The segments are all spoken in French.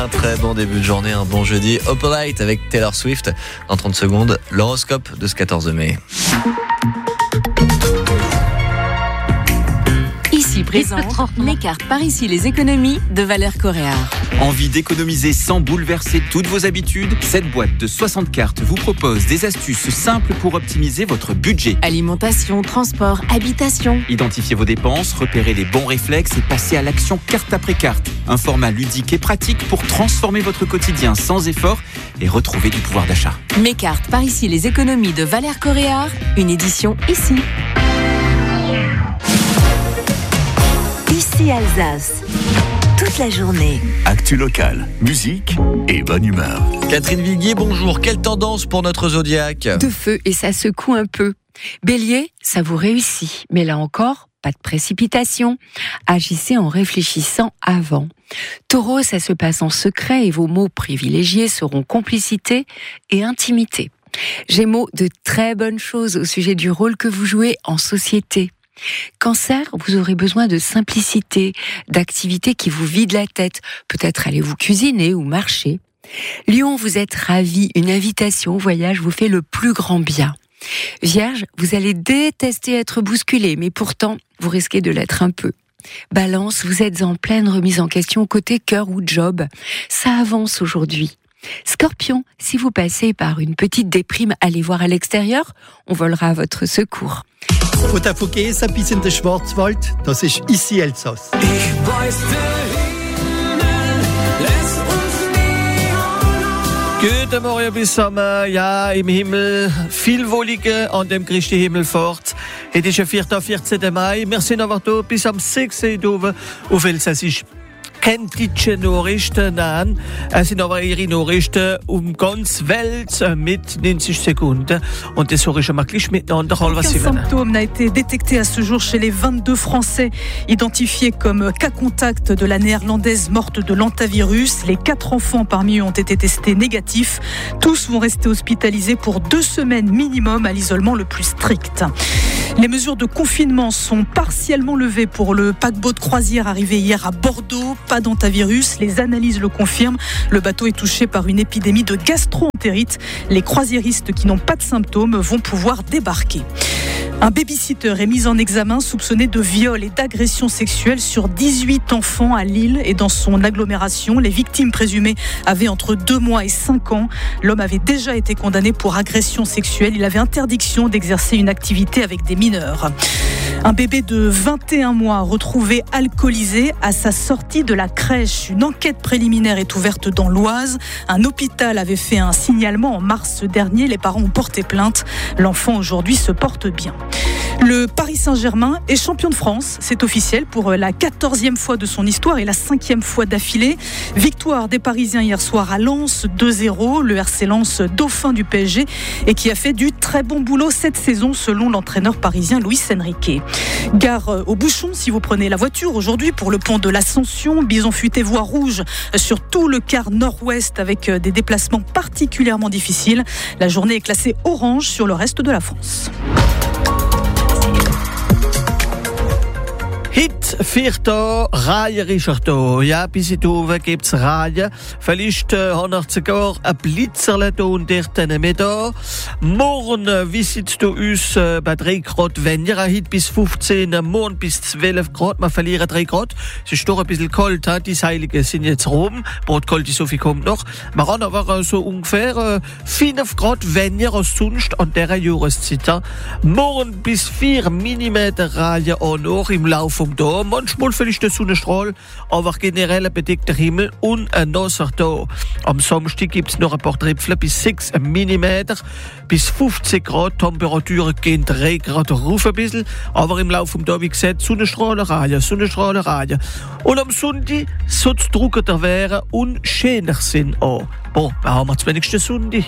Un très bon début de journée, un bon jeudi. Opalite avec Taylor Swift. Dans 30 secondes, l'horoscope de ce 14 mai. Ici présente les cartes par ici les économies de Valère Coréard. Envie d'économiser sans bouleverser toutes vos habitudes? Cette boîte de 60 cartes vous propose des astuces simples pour optimiser votre budget. Alimentation, transport, habitation. Identifiez vos dépenses, repérez les bons réflexes et passez à l'action carte après carte. Un format ludique et pratique pour transformer votre quotidien sans effort et retrouver du pouvoir d'achat. Mes cartes par ici les économies de Valère Coréard, une édition ici. Ici Alsace, toute la journée. Actu locale, musique et bonne humeur. Catherine Viguier, bonjour. Quelle tendance pour notre zodiaque? De feu et ça secoue un peu. Bélier, ça vous réussit, mais là encore, pas de précipitation. Agissez en réfléchissant avant. Taureau, ça se passe en secret et vos mots privilégiés seront complicité et intimité. Gémeaux, de très bonnes choses au sujet du rôle que vous jouez en société. Cancer, vous aurez besoin de simplicité, d'activités qui vous vident la tête. Peut-être allez-vous cuisiner ou marcher. Lion, vous êtes ravi, une invitation au voyage vous fait le plus grand bien. Vierge, vous allez détester être bousculé, mais pourtant, vous risquez de l'être un peu. Balance, vous êtes en pleine remise en question côté cœur ou job. Ça avance aujourd'hui. Scorpion, si vous passez par une petite déprime, allez voir à l'extérieur, on volera à votre secours. Wo der Vogesa bis in den Schwarzwald, das ist ici Elsass. Guten Morgen bis Sommer, ja, im Himmel, viel Wollige an dem Christi Himmelfahrt. Het is 14. Mai, wir sind aber da bis am 6. Oktober auf Elsassisch. Kennt die Nachrichten an. Es sind aber ihre Nachrichten ganz Welt mit 90 Sekunden. Und das höre ich schon mal gleich miteinander. Aucun symptôme n'a été détecté à ce jour chez les 22 Français identifiés comme cas contact de la néerlandaise morte de l'hantavirus. Les 4 enfants parmi eux ont été testés négatifs. Tous vont rester hospitalisés pour 2 semaines minimum à l'isolement le plus strict. Les mesures de confinement sont partiellement levées pour le paquebot de croisière arrivé hier à Bordeaux. Pas d'hantavirus, les analyses le confirment. Le bateau est touché par une épidémie de gastro-entérite. Les croisiéristes qui n'ont pas de symptômes vont pouvoir débarquer. Un babysitter est mis en examen soupçonné de viol et d'agression sexuelle sur 18 enfants à Lille et dans son agglomération. Les victimes présumées avaient entre 2 mois et 5 ans. L'homme avait déjà été condamné pour agression sexuelle. Il avait interdiction d'exercer une activité avec des mineurs. Un bébé de 21 mois retrouvé alcoolisé à sa sortie de la crèche. Une enquête préliminaire est ouverte dans l'Oise. Un hôpital avait fait un signalement en mars dernier. Les parents ont porté plainte. L'enfant aujourd'hui se porte bien. Le Paris Saint-Germain est champion de France. C'est officiel pour la 14e fois de son histoire et la 5e fois d'affilée. Victoire des Parisiens hier soir à Lens, 2-0. Le RC Lens, dauphin du PSG et qui a fait du très bon boulot cette saison selon l'entraîneur parisien Luis Enrique. Gare aux bouchons si vous prenez la voiture aujourd'hui pour le pont de l'Ascension. Bison futé voie rouge sur tout le quart nord-ouest avec des déplacements particulièrement difficiles. La journée est classée orange sur le reste de la France. Hit 4 Reihe ist da. Ja, bis in die Uwe gibt's Reihe. Vielleicht haben wir sogar ein Blitzerle da und dort mit da. Morgen wisset du uns bei 3 Grad weniger. Heute bis 15, morgen bis 12 Grad. Wir verlieren 3 Grad. Es ist doch ein bisschen kalt. Die Seiligen sind jetzt rum. Brodkalt, so viel kommt noch. Wir haben aber so ungefähr 5 Grad weniger als sonst an dieser Jahreszeit. Morgen bis 4 mm Reihe auch noch im Laufe vom Tag. Manchmal vielleicht der Sonnenstrahl, aber generell ein bedeckter Himmel und ein nasser Tag. Am Samstag gibt es noch ein paar Tröpfchen bis 6 mm, bis 15 Grad. Temperaturen gehen 3 Grad rauf ein bisschen, aber im Laufe des Tages, wie gesagt, Sonnenstrahlerei. Und am Sonntag soll es trockener werden und schöner sein auch. Bon, dann haben wir zumindest den Sonntag.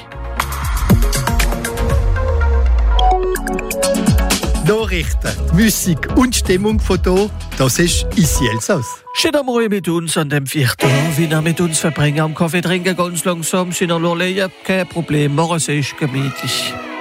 Nachrichten, Musik und Stimmung von hier, das ist ici Elsass. Steht am Morgen mit uns an dem 4. Wiener mit uns verbringen, am Kaffee trinken, ganz langsam, sind allein, kein Problem, morgen ist gemütlich.